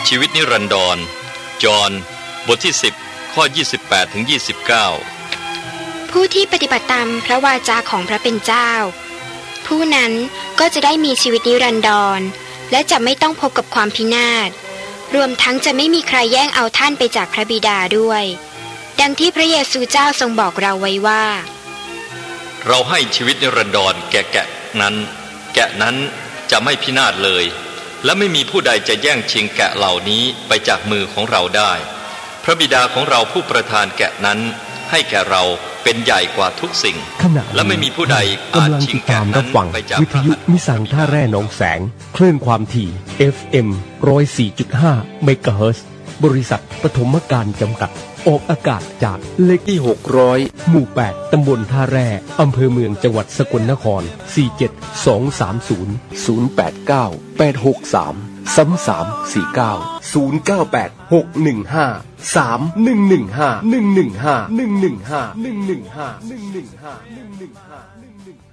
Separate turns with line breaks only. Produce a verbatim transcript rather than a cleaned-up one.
ชีวิตนิรันดรจอห์นบทที่สิบข้อยี่สิบแปดถึงยี่สิบเก้า
ผู้ที่ปฏิบัติตามพระวาจาของพระเป็นเจ้าผู้นั้นก็จะได้มีชีวิตนิรันดรและจะไม่ต้องพบกับความพินาศรวมทั้งจะไม่มีใครแย่งเอาท่านไปจากพระบิดาด้วยดังที่พระเยซูเจ้าทรงบอกเราไว้ว่า
เราให้ชีวิตนิรันดรแก่แกะนั้นแกะนั้นจะไม่พินาศเลยและไม่มีผู้ใดจะแย่งชิงแกะเหล่านี้ไปจากมือของเราได้พระบิดาของเราผู้ประทานแกะนั้นให้แก่เราเป็นใหญ่กว่าทุกสิ่งและไม่มีผู้ใดอาจชิงแกะนั้นไปจากวิทยุ
มิสังท่าแร่หนองแสงคลื่นความถี่ เอฟ เอ็ม หนึ่งศูนย์สี่จุดห้า เมกะเฮิรตซ์บริษัทปฐมการจำกัดออกอากาศจากเลขที่หกร้อยหมู่แปดตำบลท่าแร่อำเภอเมืองจังหวัดสกลนครสี่เจ็ดสองสามศูนย์ ศูนย์แปดเก้า แปดหกสาม สามสามสี่เก้า ศูนย์เก้าแปด หกหนึ่งห้า สามหนึ่งหนึ่งห้า หนึ่งหนึ่งห้า หนึ่งหนึ่งห้า หนึ่งหนึ่งห้า หนึ่งหนึ่งห้า หนึ่งหนึ่งห้า